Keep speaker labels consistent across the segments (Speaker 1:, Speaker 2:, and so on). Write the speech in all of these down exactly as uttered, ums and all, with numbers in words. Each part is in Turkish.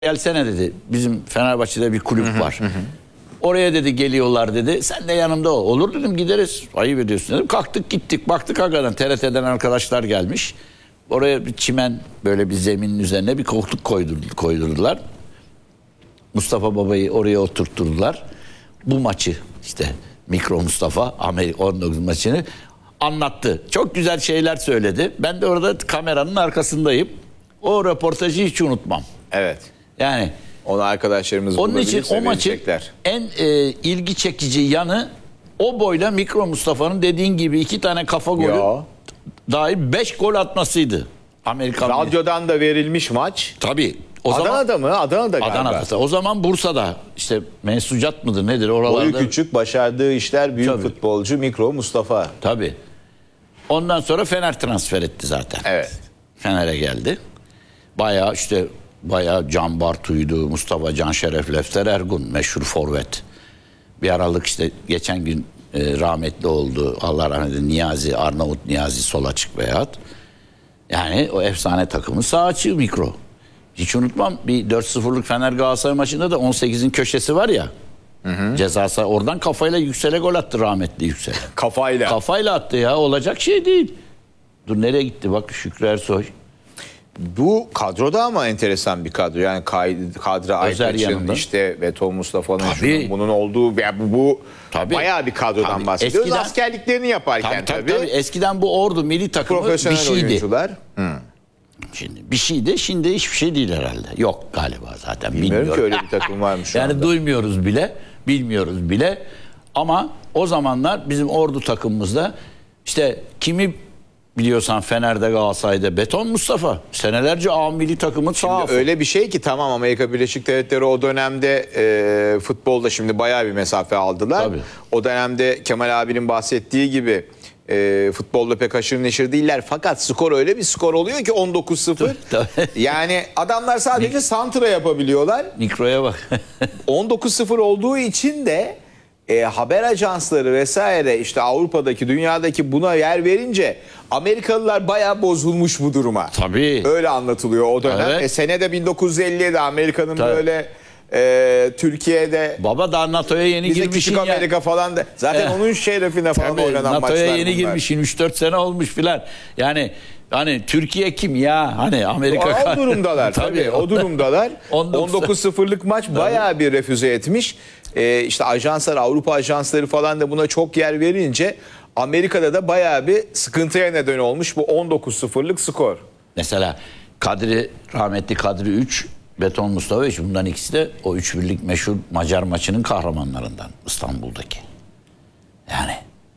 Speaker 1: Gelsene dedi. Bizim Fenerbahçe'de bir kulüp
Speaker 2: Hı hı,
Speaker 1: var.
Speaker 2: hı.
Speaker 1: Oraya dedi geliyorlar dedi. Sen de yanımda ol. Olur dedim, gideriz. Ayıp ediyorsun dedim. Kalktık gittik. Baktık hakikaten T R T'den arkadaşlar gelmiş. Oraya bir çimen, böyle bir zeminin üzerine bir koltuk koydurdu, koydurdular. Mustafa Baba'yı oraya oturtturdular. Bu maçı işte Mikro Mustafa Amerika on dokuz maçını anlattı. Çok güzel şeyler söyledi. Ben de orada kameranın arkasındayım. O röportajı hiç unutmam.
Speaker 2: Evet.
Speaker 1: Yani
Speaker 2: onu arkadaşlarımız
Speaker 1: onun için o maçın en e, ilgi çekici yanı, o boyla Mikro Mustafa'nın dediğin gibi iki tane kafa golü
Speaker 2: Ya.
Speaker 1: dahil beş gol atmasıydı. Amerikan
Speaker 2: Radyodan da verilmiş maç.
Speaker 1: Tabii. O
Speaker 2: Adana'da
Speaker 1: zaman,
Speaker 2: mı? Adana'da galiba.
Speaker 1: Adana'da. O zaman Bursa'da işte Mensucat mıdır nedir oralarda.
Speaker 2: Boyu küçük, başardığı işler büyük
Speaker 1: Tabii.
Speaker 2: futbolcu Mikro Mustafa.
Speaker 1: Tabii. Ondan sonra Fener transfer etti zaten.
Speaker 2: Evet.
Speaker 1: Fener'e geldi. Bayağı işte bayağı Can Bartu'ydu, Mustafa Can Şeref, Lefter Ergun, meşhur forvet. Bir aralık işte geçen gün e, rahmetli oldu. Allah rahmet eylesin, Niyazi, Arnavut Niyazi sol açık beyaz. Yani o efsane takımın sağ açığı Mikro. Hiç unutmam, bir dört sıfırlık Fener Galatasaray maçında da on sekizin köşesi var ya. Hı hı. Cezası oradan kafayla Yüksel'e gol attı rahmetli Yüksel.
Speaker 2: Kafayla.
Speaker 1: Kafayla attı ya, olacak şey değil. Dur nereye gitti bak Şükrü Ersoy.
Speaker 2: Bu kadroda ama enteresan bir kadro. Yani Kadri Aytaç'ın işte ve Tom Mustafa'nın şunun bunun olduğu ya bu, bu bayağı bir kadrodan tabii bahsediyoruz. Eskiden, askerliklerini yaparken
Speaker 1: tabii,
Speaker 2: tabii,
Speaker 1: tabii. Eskiden bu ordu milli takımı
Speaker 2: profesyonel
Speaker 1: bir şeydi.
Speaker 2: Oyuncular. Hı.
Speaker 1: Şimdi bir şeydi, şimdi hiçbir şey değil herhalde. Yok galiba zaten.
Speaker 2: Bilmiyorum
Speaker 1: bilmiyorum
Speaker 2: ki öyle bir takım varmış şu
Speaker 1: yani
Speaker 2: anda.
Speaker 1: duymuyoruz bile, bilmiyoruz bile. Ama o zamanlar bizim ordu takımımızda işte kimi biliyorsan Fener'de, Galatasaray'da Beton Mustafa. Senelerce A milli takımın sağ.
Speaker 2: Öyle bir şey ki tamam, Amerika Birleşik Devletleri o dönemde e, futbolda şimdi bayağı bir mesafe aldılar.
Speaker 1: Tabii.
Speaker 2: O dönemde Kemal abinin bahsettiği gibi e, futbolda pek haşır neşir değiller. Fakat skor öyle bir skor oluyor ki on dokuz sıfır. Yani adamlar sadece santra yapabiliyorlar.
Speaker 1: Mikroya bak.
Speaker 2: on dokuz sıfır olduğu için de E, haber ajansları vesaire işte Avrupa'daki, dünyadaki buna yer verince Amerikalılar bayağı bozulmuş bu duruma.
Speaker 1: Tabii.
Speaker 2: Öyle anlatılıyor o dönem.
Speaker 1: Evet.
Speaker 2: E, senede bin dokuz yüz elli yedi Amerika'nın böyle e, Türkiye'de
Speaker 1: baba da NATO'ya yeni
Speaker 2: bize
Speaker 1: girmişsin
Speaker 2: küçük
Speaker 1: ya.
Speaker 2: Amerika falan da zaten eh. onun şerefine falan
Speaker 1: Tabii,
Speaker 2: oynanan maçlar
Speaker 1: NATO'ya yeni
Speaker 2: bunlar.
Speaker 1: girmişsin, üç dört sene olmuş filan. Yani hani Türkiye kim ya? Hani Amerika.
Speaker 2: O, o durumdalar tabii, tabii o durumdalar. on dokuz sıfırlık maç bayağı bir refüze etmiş. Ee, işte ajanslar, Avrupa ajansları falan da buna çok yer verince Amerika'da da bayağı bir sıkıntıya neden olmuş bu on dokuz sıfırlık skor.
Speaker 1: Mesela Kadri, rahmetli Kadri üç, Beton Mustafa üç, bundan ikisi de o üç birlik meşhur Macar maçının kahramanlarından İstanbul'daki. Yani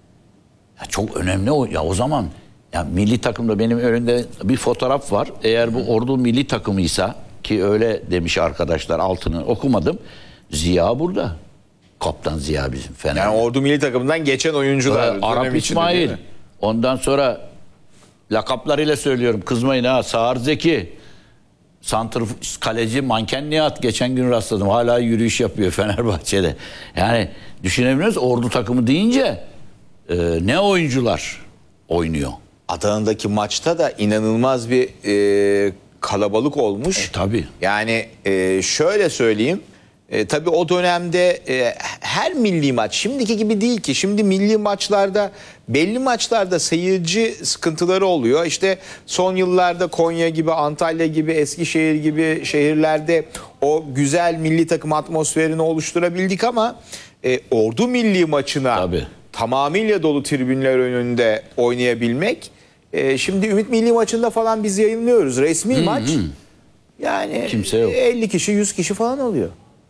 Speaker 1: ya çok önemli o ya o zaman. Ya milli takımda benim önümde bir fotoğraf var. Eğer bu ordu milli takımıysa, ki öyle demiş arkadaşlar, altını okumadım. Ziya burada. Kaptan Ziya bizim Fener.
Speaker 2: Yani ordu milli takımından geçen oyuncular.
Speaker 1: Ee, Arap İsmail. Ondan sonra lakaplarıyla söylüyorum, kızmayın ha. Sağır Zeki. Santrf kaleci Manken Nihat, geçen gün rastladım. Hala yürüyüş yapıyor Fenerbahçe'de. Yani düşünebiliyoruz, ordu takımı deyince e, ne oyuncular oynuyor.
Speaker 2: Adana'daki maçta da inanılmaz bir e, kalabalık olmuş.
Speaker 1: E, tabii.
Speaker 2: Yani e, şöyle söyleyeyim. E, tabii o dönemde e, her milli maç şimdiki gibi değil ki. Şimdi milli maçlarda, belli maçlarda seyirci sıkıntıları oluyor. İşte son yıllarda Konya gibi, Antalya gibi, Eskişehir gibi şehirlerde o güzel milli takım atmosferini oluşturabildik ama e, ordu milli maçına tabii tamamıyla dolu tribünler önünde oynayabilmek. E, şimdi Ümit Milli maçında falan biz yayınlıyoruz. Resmi hı, maç. Hı. Yani kimse yok. elli kişi, yüz kişi falan oluyor.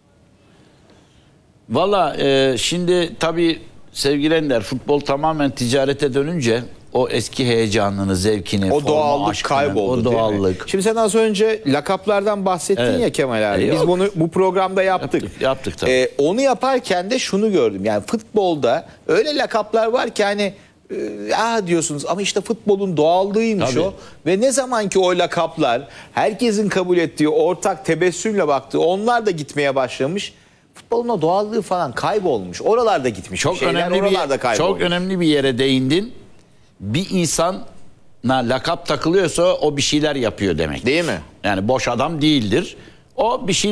Speaker 1: Valla e, şimdi tabii sevgili Ender, futbol tamamen ticarete dönünce o eski heyecanını, zevkini,
Speaker 2: o
Speaker 1: forma,
Speaker 2: doğallık
Speaker 1: aşkını,
Speaker 2: kayboldu.
Speaker 1: O doğallık.
Speaker 2: Şimdi sen az önce lakaplardan bahsettin evet. ya Kemal abi. E, Biz yok. bunu bu programda yaptık.
Speaker 1: Yaptık, yaptık tabii.
Speaker 2: Ee, onu yaparken de şunu gördüm. Yani futbolda öyle lakaplar var ki hani ah diyorsunuz ama işte futbolun doğallığıymış tabii. o. Ve ne zaman ki o lakaplar herkesin kabul ettiği, ortak tebessümle baktığı, onlar da gitmeye başlamış. Futbolun o doğallığı falan kaybolmuş. Oralarda gitmiş.
Speaker 1: Çok
Speaker 2: şeyler,
Speaker 1: önemli
Speaker 2: oralarda
Speaker 1: bir
Speaker 2: kaybolmuş.
Speaker 1: çok önemli bir yere değindin. Bir insana lakap takılıyorsa o bir şeyler yapıyor demek.
Speaker 2: Değil mi?
Speaker 1: Yani boş adam değildir. O bir şey